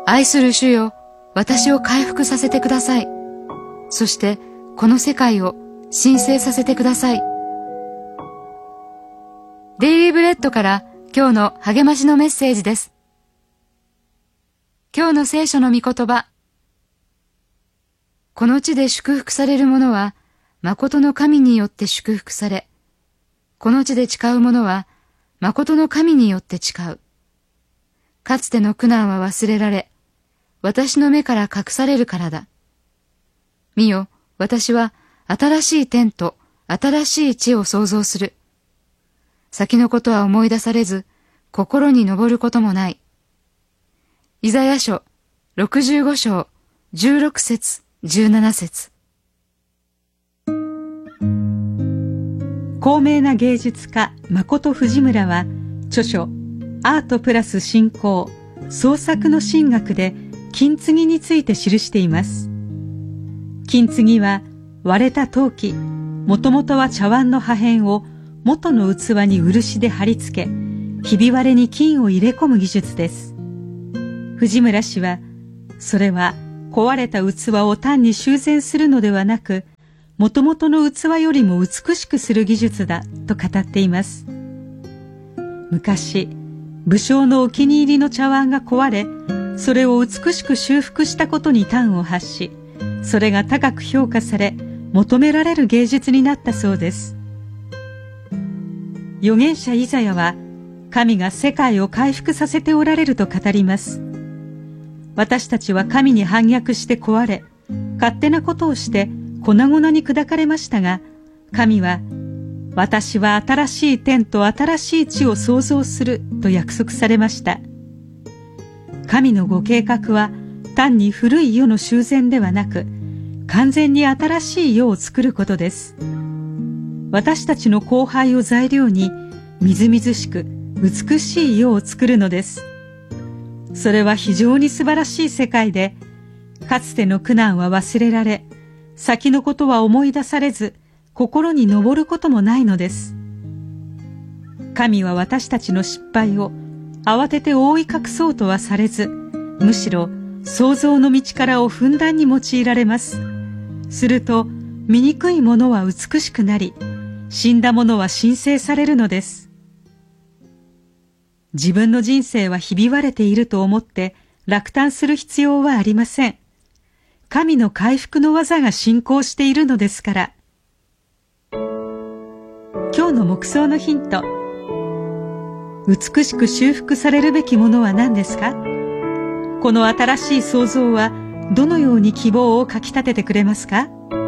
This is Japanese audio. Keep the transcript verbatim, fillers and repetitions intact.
愛する主よ、私を回復させてください。そしてこの世界を神聖させてください。デイリーブレッドから今日の励ましのメッセージです。今日の聖書の御言葉。この地で祝福される者は、誠の神によって祝福され、この地で誓う者は、誠の神によって誓う。かつての苦難は忘れられ、私の目から隠されるからだ。見よ、私は新しい天と新しい地を創造する。先のことは思い出されず、心に上ることもない。イザヤ書ろくじゅうご章じゅうろく節じゅうなな節。 高名な芸術家誠藤村は著書アートプラス信仰創作の神学で金継ぎについて記しています。金継ぎは割れた陶器、もともとは茶碗の破片を元の器に漆で貼り付け、ひび割れに金を入れ込む技術です。藤村氏は、それは壊れた器を単に修繕するのではなく、もともとの器よりも美しくする技術だと語っています。昔、武将のお気に入りの茶碗が壊れ、それを美しく修復したことに端を発し、それが高く評価され、求められる芸術になったそうです。預言者イザヤは、神が世界を回復させておられると語ります。私たちは神に反逆して壊れ、勝手なことをして粉々に砕かれましたが、神は、私は新しい天と新しい地を創造すると約束されました。神のご計画は単に古い世の修繕ではなく、完全に新しい世を作ることです。私たちの荒廃を材料に、みずみずしく美しい世を作るのです。それは非常に素晴らしい世界で、かつての苦難は忘れられ、先のことは思い出されず、心に上ることもないのです。神は私たちの失敗を慌てて覆い隠そうとはされず、むしろ創造の道からをふんだんに用いられます。すると、醜いものは美しくなり、死んだものは神聖されるのです。自分の人生はひび割れていると思って落胆する必要はありません。神の回復の技が進行しているのですから。今日の黙想のヒント。美しく修復されるべきものは何ですか？この新しい創造はどのように希望をかき立ててくれますか？